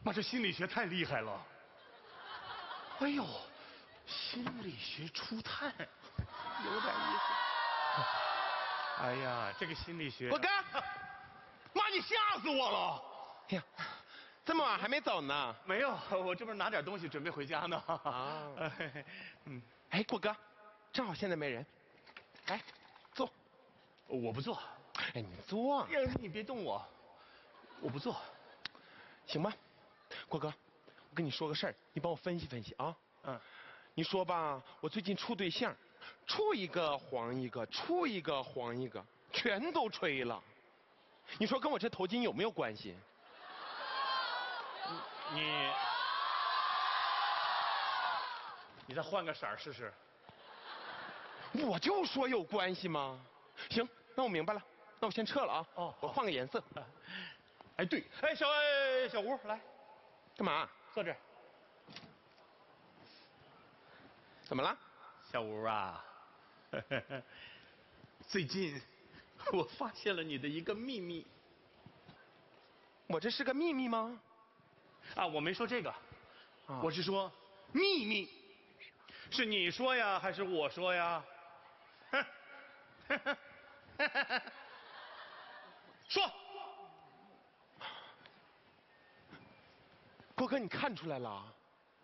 妈，这心理学太厉害了！哎呦，心理学初探，有点意思。哎呀，这个心理学…… 我哥， 妈，你吓死我了！ 哎呀，这么晚还没走呢？ 没有，我这不是拿点东西准备回家呢。 啊， 哎， 郭哥，正好现在没人，来，坐。 我不坐。 哎，你坐。 哎呀，你别动我，我不坐。 行吧，郭哥，我跟你说个事儿，你帮我分析分析啊。你说吧，我最近处对象，处一个黄一个，处一个黄一个，全都吹了。你说跟我这头巾有没有关系？ 你再换个色儿试试。 我就说有关系吗？行，那我明白了，那我先撤了啊。哦，我换个颜色。 哎，对，哎，小吴来， 干嘛？ 坐这儿。 怎么了？ 小吴啊，最近我发现了你的一个秘密。 我这是个秘密吗？ 啊，我没说这个，我是说秘密，是你说呀，还是我说呀？说。 郭哥，你看出来了？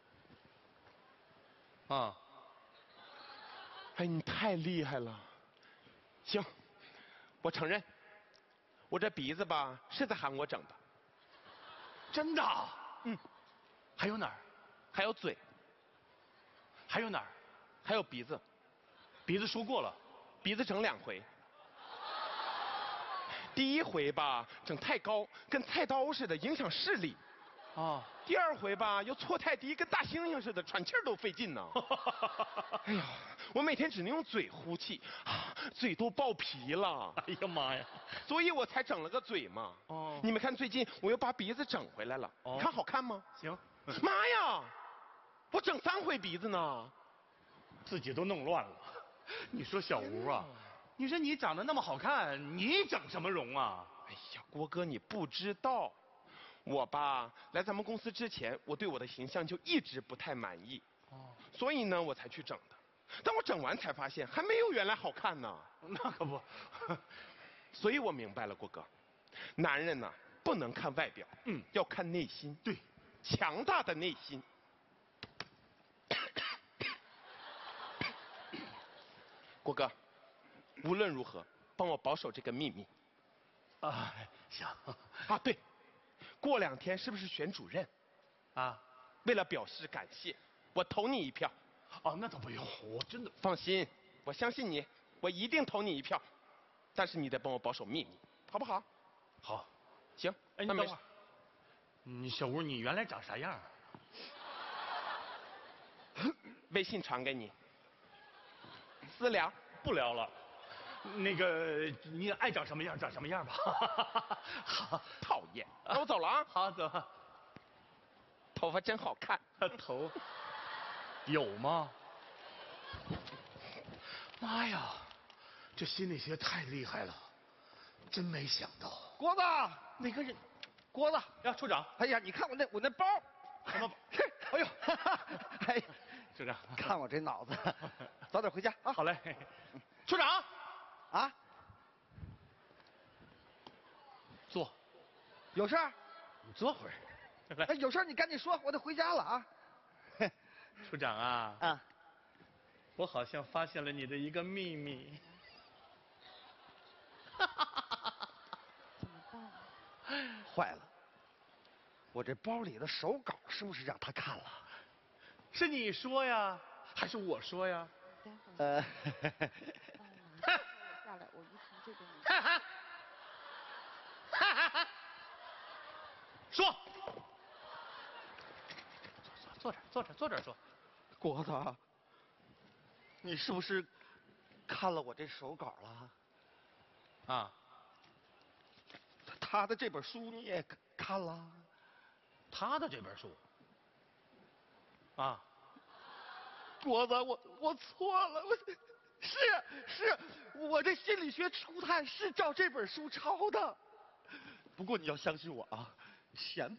啊。 哎，你太厉害了。行，我承认，我这鼻子吧是在韩国整的。 真的？还有哪儿？ 还有嘴。 还有哪儿？ 还有鼻子。 鼻子说过了， 鼻子整2回。第1回吧整太高，跟菜刀似的，影响视力。第2回吧又错太低，跟大猩猩似的，喘气儿都费劲呢。哎呀，我每天只能用嘴呼气，嘴都爆皮了。 哎呀妈呀！ 所以我才整了个嘴嘛。你们看最近我又把鼻子整回来了，你看好看吗？ 行。 妈呀，我整3回鼻子呢， 自己都弄乱了。你说小吴啊，你说你长得那么好看，你整什么容啊？ 哎呀，郭哥你不知道。我吧，来咱们公司之前，我对我的形象就一直不太满意，所以呢，我才去整的。但我整完才发现，还没有原来好看呢。 那可不， 所以我明白了，郭哥，男人呢不能看外表，要看内心。 对， 强大的内心。郭哥，无论如何，帮我保守这个秘密。 啊，行。 啊，对。过2天是不是选主任？为了表示感谢，我投你1票。 哦，那倒不用，我真的放心，我相信你，我一定投你1票。但是你得帮我保守秘密，好不好？ 好。 行。 哎，你等会儿。你小吴，你原来长啥样？ 微信传给你。私聊。 不聊了。那个，你爱长什么样长什么样吧。好， 讨厌。那我走了啊。 好，走。 头发真好看。 头有吗？妈呀，这心理学太厉害了，真没想到。 郭子， 哪个人？ 郭子呀，处长。 哎呀，你看我那包。 什么？ 哎呦，哎， 处长， 看我这脑子，早点回家啊。 好嘞。处长。 啊？ 坐。 有事儿？ 你坐会儿。 哎，有事儿你赶紧说，我得回家了啊。 处长啊。我好像发现了你的一个秘密。 怎么办？ 坏了，我这包里的手稿是不是让他看了？ 是你说呀，还是我说呀？ 待会儿。我下来，我一从这边。 说。坐这儿说。 郭子，你是不是看了我这手稿了？他的这本书你也看了？ 他的这本书。 郭子，我错了，是，我这心理学初探是照这本书抄的。不过你要相信我啊，钱